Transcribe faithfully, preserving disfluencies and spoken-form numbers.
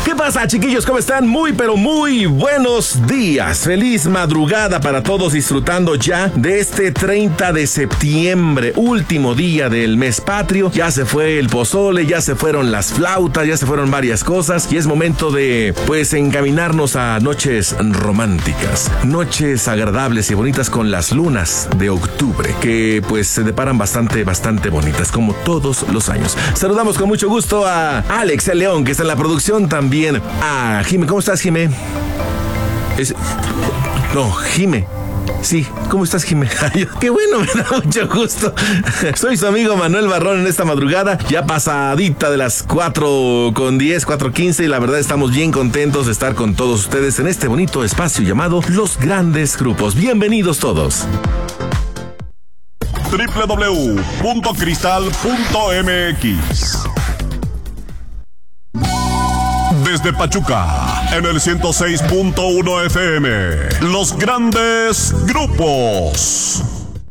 ¿Qué pasa, chiquillos? ¿Cómo están? Muy, pero muy buenos días. Feliz madrugada para todos, disfrutando ya de este treinta de septiembre, último día del mes patrio. Ya se fue el pozole, ya se fueron las flautas, ya se fueron varias cosas y es momento de, pues, encaminarnos a noches románticas, noches agradables y bonitas con las lunas de octubre, que pues se deparan bastante, bastante bonitas, como todos los años. Saludamos con mucho gusto a Alex el León, que está en la producción, también a Jime. ¿Cómo estás, Jime? Es... No, Jime. Sí, ¿cómo estás, Jime? Qué bueno, me da mucho gusto. Soy su amigo Manuel Barrón en esta madrugada, ya pasadita de las cuatro con diez, cuatro quince, y la verdad estamos bien contentos de estar con todos ustedes en este bonito espacio llamado Los Grandes Grupos. Bienvenidos todos. doble u doble u doble u punto cristal punto m x. Desde Pachuca, en el ciento seis punto uno F M, Los Grandes Grupos.